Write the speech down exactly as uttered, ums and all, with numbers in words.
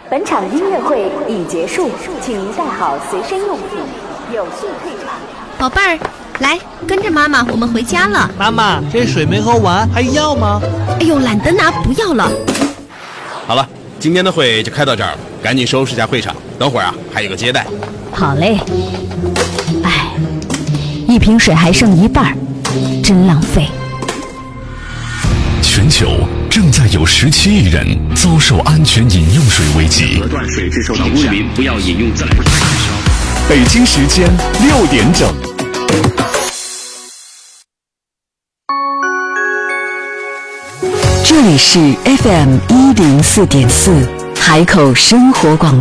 本场音乐会已结束，请您带好随身用品，有序退场。 宝贝儿，来，跟着妈妈，我们回家了。 妈妈，这水没喝完，还要吗？ 哎呦，懒得拿，不要了。 好了，今天的会就开到这儿了，赶紧收拾一下会场，等会儿啊还有个接待。 好嘞。哎，一瓶水还剩一半，真浪费。 全球正在有十七亿人遭受安全饮用水危机。 断水致受到污染，市民不要饮用自来水。 北京时间六点整。 这里是 F M 一零四点四海口生活广播。